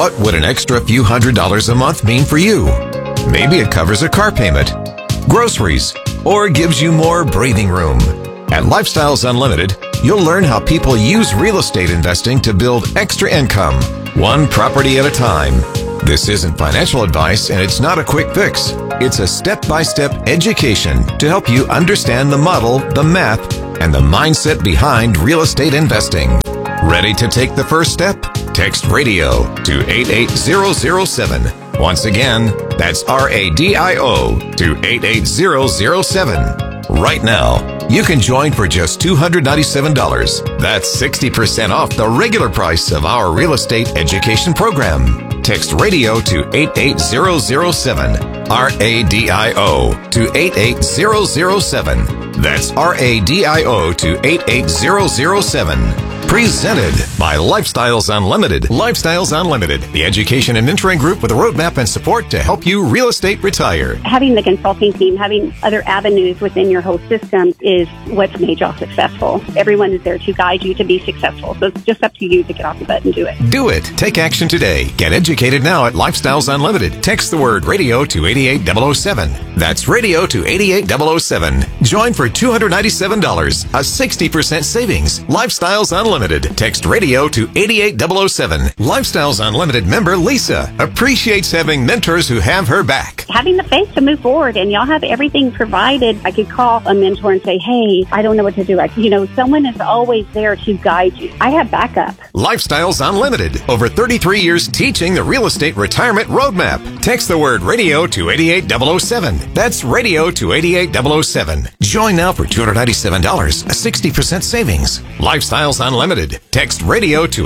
What would an extra few $100s a month mean for you? Maybe it covers a car payment, groceries, or gives you more breathing room. At Lifestyles Unlimited, you'll learn how people use real estate investing to build extra income, one property at a time. This isn't financial advice, and it's not a quick fix. It's a step-by-step education to help you understand the model, the math, and the mindset behind real estate investing. Ready to take the first step? Text RADIO to 88007. Once again, that's RADIO to 88007. Right now, you can join for just $297. That's 60% off the regular price of our real estate education program. Text RADIO to 88007. RADIO to 88007. That's RADIO to 88007. Presented by Lifestyles Unlimited. Lifestyles Unlimited, the education and mentoring group with a roadmap and support to help you real estate retire. Having the consulting team, having other avenues within your whole system is what's made y'all successful. Everyone is there to guide you to be successful. So it's just up to you to get off the butt and do it. Do it. Take action today. Get educated now at Lifestyles Unlimited. Text the word RADIO to 88007. That's RADIO to 88007. Join for $297, a 60% savings. Lifestyles Unlimited. Text RADIO to 88007. Lifestyles Unlimited member Lisa appreciates having mentors who have her back. Having the faith to move forward, and y'all have everything provided. I could call a mentor and say, hey, I don't know what to do. Someone is always there to guide you. I have backup. Lifestyles Unlimited. Over 33 years teaching the real estate retirement roadmap. Text the word RADIO to 88007. That's RADIO to 88007. Join now for $297, a 60% savings. Lifestyles Unlimited. Text RADIO to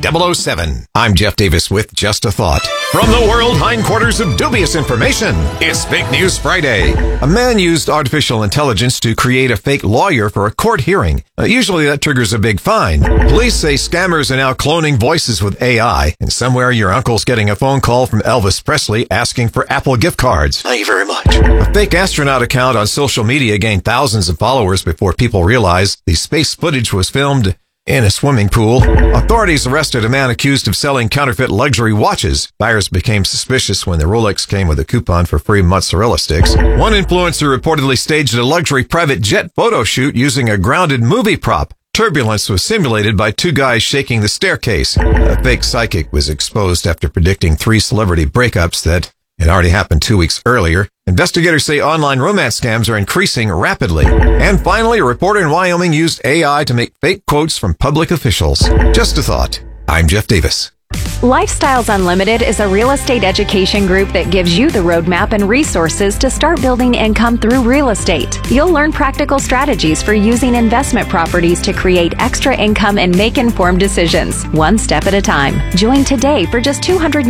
88007. I'm Jeff Davis with Just a Thought. From the world hindquarters of dubious information, it's Fake News Friday. A man used artificial intelligence to create a fake lawyer for a court hearing. Usually that triggers a big fine. Police say scammers are now cloning voices with AI, and somewhere your uncle's getting a phone call from Elvis Presley asking for Apple gift cards. Thank you very much. A fake astronaut account on social media gained thousands of followers before people realized the space footage was filmed in a swimming pool. Authorities arrested a man accused of selling counterfeit luxury watches. Buyers became suspicious when the Rolex came with a coupon for free mozzarella sticks. One influencer reportedly staged a luxury private jet photo shoot using a grounded movie prop. Turbulence was simulated by two guys shaking the staircase. A fake psychic was exposed after predicting 3 celebrity breakups that had already happened 2 weeks earlier. Investigators say online romance scams are increasing rapidly. And finally, a reporter in Wyoming used AI to make fake quotes from public officials. Just a thought. I'm Jeff Davis. Lifestyles Unlimited is a real estate education group that gives you the roadmap and resources to start building income through real estate. You'll learn practical strategies for using investment properties to create extra income and make informed decisions, one step at a time. Join today for just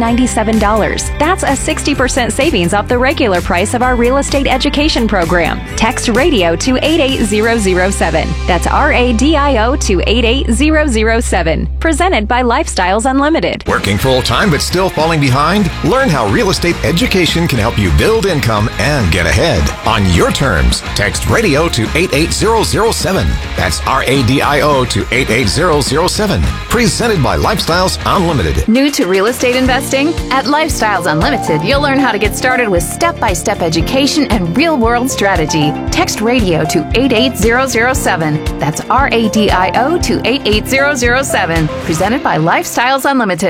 $297. That's a 60% savings off the regular price of our real estate education program. Text RADIO to 88007. That's RADIO to 88007. Presented by Lifestyles Unlimited. Working full-time but still falling behind? Learn how real estate education can help you build income and get ahead on your terms. Text RADIO to 88007. That's RADIO to 88007. Presented by Lifestyles Unlimited. New to real estate investing? At Lifestyles Unlimited, you'll learn how to get started with step-by-step education and real-world strategy. Text RADIO to 88007. That's RADIO to 88007. Presented by Lifestyles Unlimited.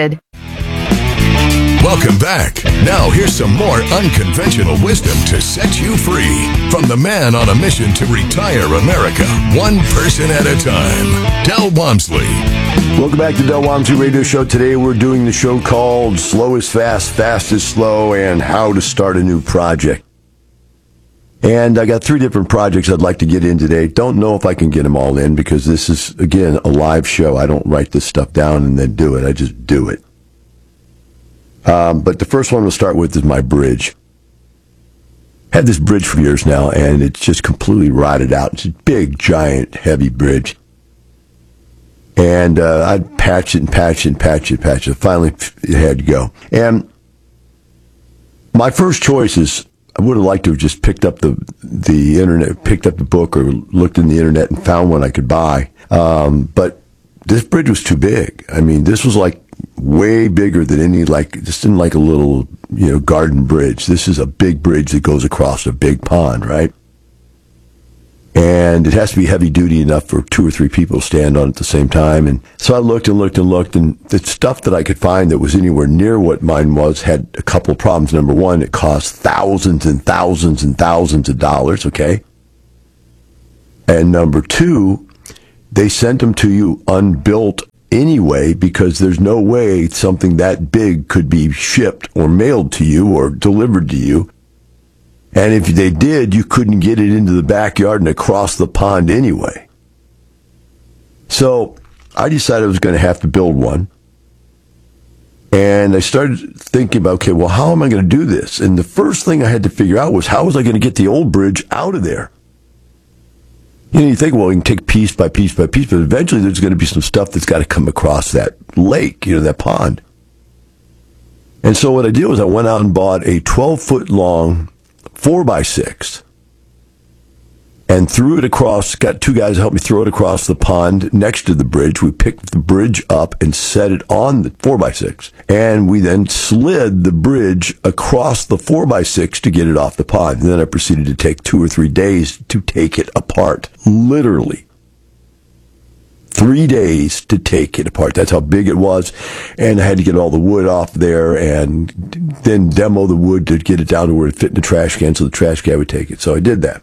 Welcome back. Now here's some more unconventional wisdom to set you free from the man on a mission to retire America, one person at a time, Del Walmsley. Welcome back to Del Walmsley Radio Show. Today we're doing the show called Slow is Fast, Fast is Slow, and How to Start a New Project. And I got 3 different projects I'd like to get in today. Don't know if I can get them all in because this is, again, a live show. I don't write this stuff down and then do it. I just do it. But the first one we'll start with is my bridge. Had this bridge for years now, and it's just completely rotted out. It's a big, giant, heavy bridge. And I'd patch it and patch it and patch it and patch it. Finally, it had to go. And my first choice is I would have liked to have just picked up the internet, picked up the book or looked in the internet and found one I could buy. But this bridge was too big. I mean, this was like way bigger than any, just in like a little, garden bridge. This is a big bridge that goes across a big pond, right? And it has to be heavy duty enough for 2 or 3 people to stand on at the same time. And so I looked and looked and looked, and the stuff that I could find that was anywhere near what mine was had a couple of problems. Number one, it cost thousands and thousands and thousands of dollars, okay? And number two, they sent them to you unbuilt anyway, because there's no way something that big could be shipped or mailed to you or delivered to you. And if they did, you couldn't get it into the backyard and across the pond anyway. So I decided I was going to have to build one. And I started thinking about, okay, well, how am I going to do this? And the first thing I had to figure out was, how was I going to get the old bridge out of there? You think, well, you can take piece by piece by piece, but eventually there's going to be some stuff that's got to come across that lake, that pond. And so what I did was I went out and bought a 12-foot long 4x6 and threw it across, got 2 guys to help me throw it across the pond next to the bridge. We picked the bridge up and set it on the 4x6. And we then slid the bridge across the 4x6 to get it off the pond. And then I proceeded to take 2 or 3 days to take it apart. Literally. 3 days to take it apart. That's how big it was. And I had to get all the wood off there and then demo the wood to get it down to where it fit in the trash can so the trash can would take it. So I did that.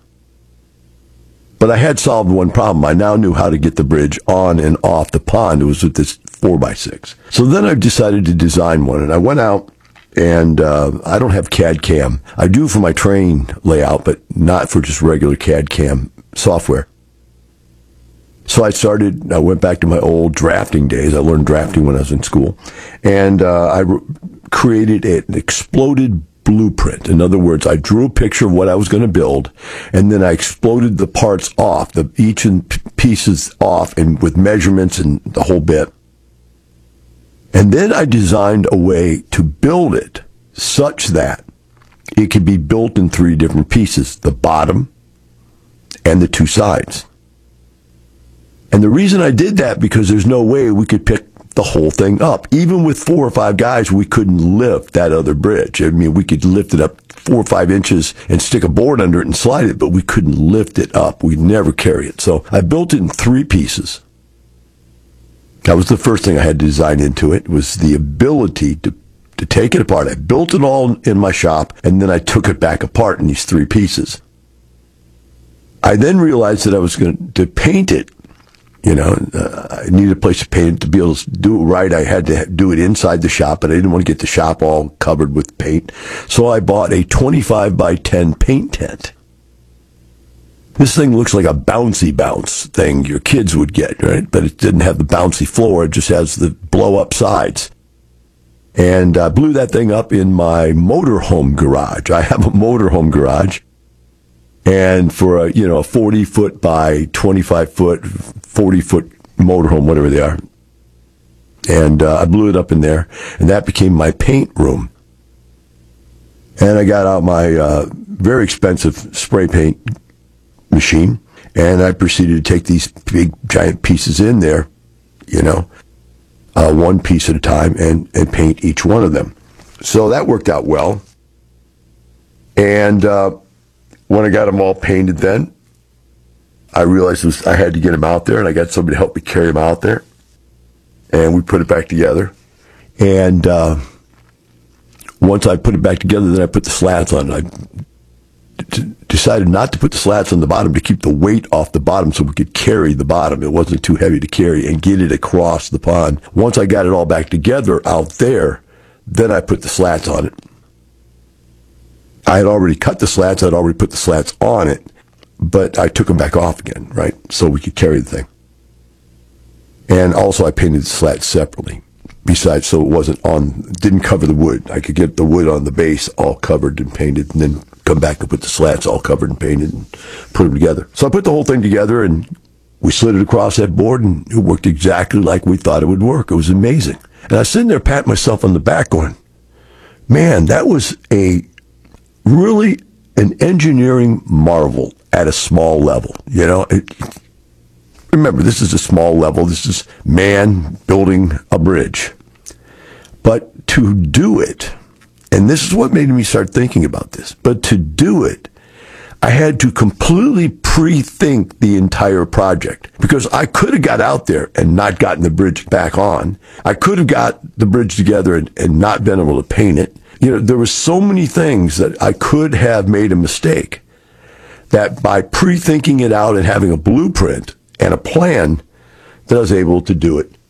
But I had solved one problem. I now knew how to get the bridge on and off the pond. It was with this 4x6. So then I decided to design one, and I went out, and I don't have CAD CAM. I do for my train layout, but not for just regular CAD CAM software. So I went back to my old drafting days. I learned drafting when I was in school. And I created an exploded blueprint. In other words, I drew a picture of what I was going to build, and then I exploded the parts off, each pieces off, and with measurements and the whole bit. And then I designed a way to build it such that it could be built in 3 different pieces, the bottom and the 2 sides. And the reason I did that, because there's no way we could pick the whole thing up. Even with 4 or 5 guys, we couldn't lift that other bridge. I mean, we could lift it up 4 or 5 inches and stick a board under it and slide it, but we couldn't lift it up. We'd never carry it. So I built it in 3 pieces. That was the first thing I had to design into it, was the ability to take it apart. I built it all in my shop, and then I took it back apart in these 3 pieces. I then realized that I was going to paint it. I needed a place to paint it. To be able to do it right, I had to do it inside the shop, but I didn't want to get the shop all covered with paint. So I bought a 25 by 10 paint tent. This thing looks like a bouncy bounce thing your kids would get, right? But it didn't have the bouncy floor. It just has the blow-up sides. And I blew that thing up in my motorhome garage. I have a motorhome garage. And for a 40-foot by 25-foot, 40-foot motorhome, whatever they are. And I blew it up in there, and that became my paint room. And I got out my very expensive spray paint machine, and I proceeded to take these big, giant pieces in there, 1 piece at a time, and paint each one of them. So that worked out well. And when I got them all painted then, I realized I had to get them out there, and I got somebody to help me carry them out there. And we put it back together. And once I put it back together, then I put the slats on it. I decided not to put the slats on the bottom to keep the weight off the bottom so we could carry the bottom. It wasn't too heavy to carry, and get it across the pond. Once I got it all back together out there, then I put the slats on it. I had already cut the slats. I'd already put the slats on it, but I took them back off again, right? So we could carry the thing. And also I painted the slats separately. Besides, so it didn't cover the wood. I could get the wood on the base all covered and painted, and then come back and put the slats all covered and painted and put them together. So I put the whole thing together, and we slid it across that board, and it worked exactly like we thought it would work. It was amazing. And I was sitting there patting myself on the back going, man, that was really an engineering marvel at a small level. Remember, this is a small level. This is man building a bridge. But to do it, and this is what made me start thinking about this, but to do it, I had to completely pre-think the entire project, because I could have got out there and not gotten the bridge back on. I could have got the bridge together and not been able to paint it. You know, there were so many things that I could have made a mistake, that by pre-thinking it out and having a blueprint and a plan, that I was able to do it